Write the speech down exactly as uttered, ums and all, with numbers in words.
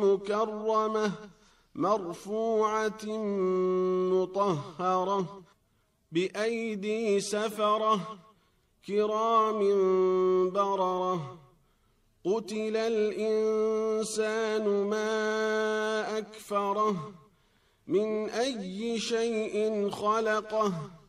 مكرمة مرفوعة مطهرة بأيدي سفرة كرام بررة قتل الإنسان ما أكفره من أي شيء خلقه